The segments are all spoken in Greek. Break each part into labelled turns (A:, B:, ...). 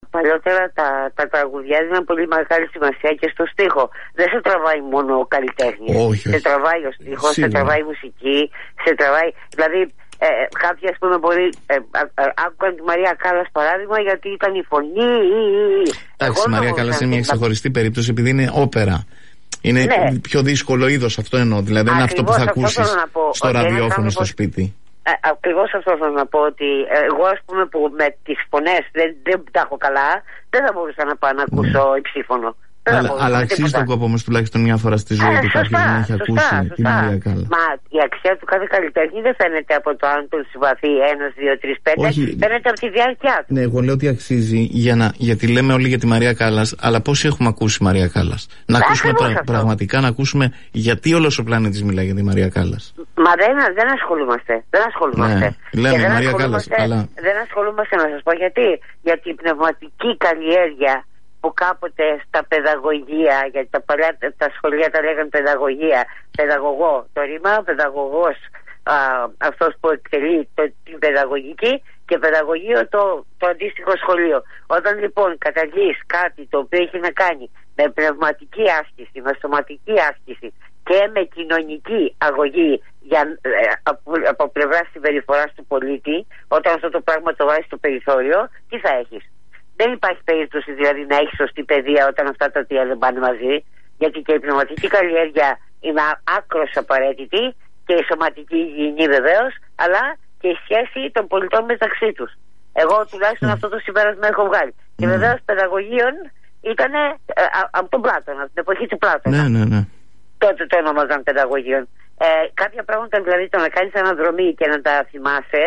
A: παλιότερα τα τραγουδιά έδιναν πολύ μεγάλη σημασία και στο στίχο. Δεν σε τραβάει μόνο ο καλλιτέχνης. Σε τραβάει ο στίχος, σε τραβάει η μουσική, σε τραβάει. Δηλαδή, κάποιοι, ας πούμε, μπορεί. Άκουγαν τη Μαρία Κάλλας παράδειγμα γιατί ήταν η φωνή.
B: Εντάξει, η Μαρία Κάλλας είναι μια ξεχωριστή περίπτωση επειδή είναι όπερα. Είναι πιο δύσκολο είδος, αυτό εννοώ. Δηλαδή, δεν είναι αυτό που θα ακούσεις στο ραδιόφωνο στο σπίτι.
A: Ακριβώς αυτό θέλω να πω, ότι εγώ, ας πούμε, που με τις φωνές δεν τα έχω καλά, δεν θα μπορούσα να πάω να ακούσω υψήφωνο.
B: Αλλά αξίζει τον κόπο όμως τουλάχιστον μια φορά στη ζωή του κάποιος να έχει ακούσει τη Μαρία Κάλλα.
A: Μα η αξία του κάθε καλλιτέχνη δεν φαίνεται από το αν τον συμπαθεί 1, 2, 3, 5. Φαίνεται από τη διάρκεια του.
B: Ναι, εγώ λέω ότι αξίζει γιατί λέμε όλοι για τη Μαρία Κάλλας, αλλά πόσοι έχουμε ακούσει Μαρία Κάλλας? Να ακούσουμε πραγματικά, να ακούσουμε γιατί όλος ο πλανήτης μιλάει για τη Μαρία Κάλλας.
A: Μα δεν ασχολούμαστε. Δεν ασχολούμαστε.
B: Ναι, λέμε Μαρία Κάλλας, αλλά
A: δεν ασχολούμαστε, να σας πω γιατί. Γιατί η πνευματική καλλιέργεια που κάποτε στα παιδαγωγία, γιατί τα σχολεία τα λέγανε παιδαγωγία, παιδαγωγό, το ρήμα, παιδαγωγός, αυτός που εκτελεί την παιδαγωγική, και παιδαγωγείο το αντίστοιχο σχολείο. Όταν λοιπόν καταργείς κάτι το οποίο έχει να κάνει με πνευματική άσκηση, με σωματική άσκηση και με κοινωνική αγωγή από πλευρά συμπεριφοράς του πολίτη, όταν αυτό το πράγμα το βάζεις στο περιθώριο, τι θα έχεις? Δεν υπάρχει περίπτωση δηλαδή να έχει σωστή παιδεία όταν αυτά τα τρία δεν πάνε μαζί, γιατί και η πνευματική καλλιέργεια είναι άκρως απαραίτητη και η σωματική υγιεινή βεβαίως, αλλά και η σχέση των πολιτών μεταξύ τους. Εγώ τουλάχιστον αυτό το συμπέρασμα έχω βγάλει. Και βεβαίως παιδαγωγίων ήταν από τον Πλάτωνα, την εποχή του Πλάτωνα.
B: Ναι.
A: Τότε το ονομάζαν παιδαγωγίων. Κάποια πράγματα δηλαδή το να κάνεις αναδρομή και να τα θυμάσαι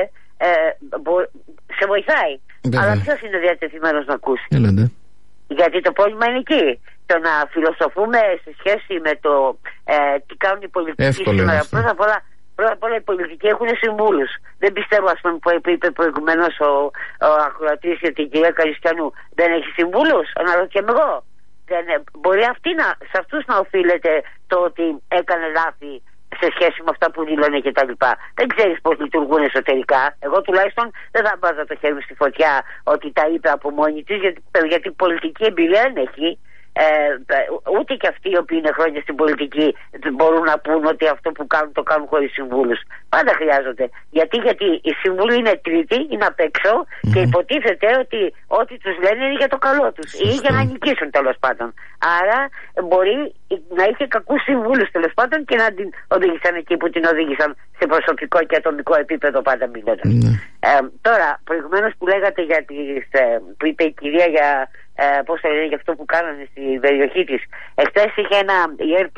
A: σε βοηθάει. Αλλά ποιος είναι διατεθειμένος να ακούσει? Γιατί το πρόβλημα είναι εκεί. Το να φιλοσοφούμε σε σχέση με το τι κάνουν οι πολιτικοί σήμερα. Πρώτα απ' όλα οι πολιτικοί έχουν συμβούλους. Δεν πιστεύω, ας πούμε, που είπε προηγουμένως ο ακροατής για την κυρία Καλιστιανού. Δεν έχει συμβούλους? Αναρωτιέμαι εγώ. Μπορεί σε αυτούς να οφείλεται το ότι έκανε λάθη σε σχέση με αυτά που δήλωνε και τα λοιπά. Δεν ξέρεις πώς λειτουργούν εσωτερικά. Εγώ τουλάχιστον δεν θα βάζω το χέρι στη φωτιά ότι τα είπε από μόνη της, γιατί πολιτική εμπειρία δεν έχει. Ούτε και αυτοί οι οποίοι είναι χρόνια στην πολιτική μπορούν να πούν ότι αυτό που κάνουν το κάνουν χωρίς συμβούλους. Πάντα χρειάζονται. Γιατί οι σύμβουλοι είναι τρίτοι, είναι απ' έξω και υποτίθεται ότι ό,τι τους λένε είναι για το καλό τους ή για να νικήσουν, τέλος πάντων. Άρα μπορεί να είχε κακούς συμβούλους, τέλος πάντων, και να την οδήγησαν εκεί που την οδήγησαν σε προσωπικό και ατομικό επίπεδο, πάντα μιλώντας. Τώρα, προηγουμένως που λέγατε για που είπε η κυρία για πώς θα λένε, για αυτό που κάνανε στην περιοχή της. Εχθές είχε η ΕΡΤ3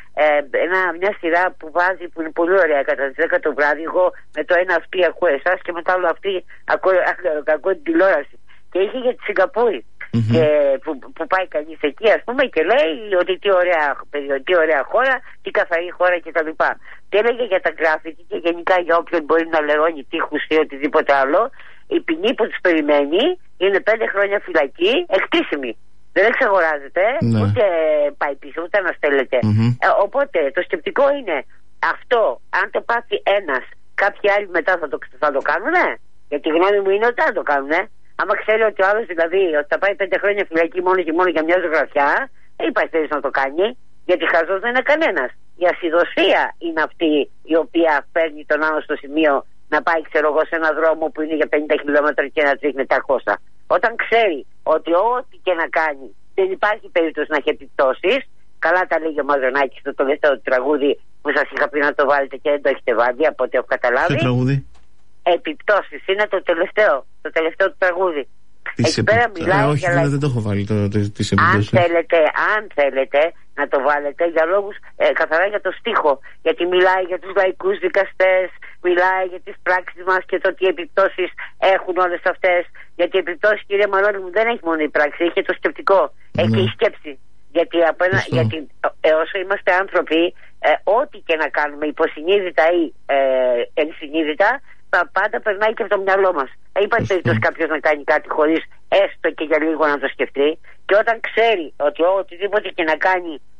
A: μια σειρά που βάζει, που είναι πολύ ωραία, κατά τις 10 το βράδυ. Εγώ με το ένα αυτή ακούω εσάς και μετά άλλο αυτή ακούω την τηλεόραση. Και είχε για τη Σιγκαπούρη. Και που πάει κανείς εκεί, ας πούμε, και λέει ότι τι ωραία χώρα, τι καθαρή χώρα κτλ. Και έλεγε για τα γκράφιτι και γενικά για όποιον μπορεί να λερώνει τείχους ή οτιδήποτε άλλο. Η ποινή που τους περιμένει είναι 5 χρόνια φυλακή, εκτίσιμη. Δεν εξαγοράζεται, ούτε πάει πίσω, ούτε αναστέλλεται. Οπότε το σκεπτικό είναι αυτό, αν το πάθει ένας, κάποιοι άλλοι μετά θα το κάνουνε. Γιατί η γνώμη μου είναι ότι θα το κάνουνε. Άμα ξέρει ότι ο άλλος δηλαδή ότι θα πάει 5 χρόνια φυλακή μόνο και μόνο για μια ζωγραφιά, δεν υπάρχει περίπτωση να το κάνει, γιατί χαζός δεν είναι κανένας. Η ασυδοσία είναι αυτή η οποία φέρνει τον άλλο στο σημείο να πάει, ξέρω εγώ, σε έναν δρόμο που είναι για 50 χιλιόμετρα και να τρίχνει 400. Όταν ξέρει ότι ό,τι και να κάνει δεν υπάρχει περίπτωση να έχει επιπτώσεις. Καλά τα λέγει ο Μαζονάκης στο τελευταίο τραγούδι που σας είχα πει να το βάλετε και δεν το έχετε βάλει, από ό,τι έχω καταλάβει.
B: Ποιο τραγούδι?
A: Επιπτώσεις είναι το τελευταίο του τραγούδι. Εκεί πέρα μιλάει
B: όχι,
A: για
B: δεν το έχω βάλει τις επιπτώσεις.
A: Αν θέλετε να το βάλετε για λόγους καθαρά για το στίχο. Γιατί μιλάει για τους λαϊκούς δικαστές, μιλάει για τις πράξεις μας και το τι επιπτώσεις έχουν όλες αυτές. Γιατί οι επιπτώσεις, κυρία Μανώλη μου, δεν έχει μόνο η πράξη, έχει και το σκεπτικό, έχει και η σκέψη. Γιατί όσο είμαστε άνθρωποι, ό,τι και να κάνουμε, υποσυνείδητα ή ενσυνείδητα, πάντα περνάει και από το μυαλό μας. Δεν υπάρχει περίπτωση κάποιος να κάνει κάτι χωρίς έστω και για λίγο να το σκεφτεί. Και όταν ξέρει ότι οτιδήποτε και να κάνει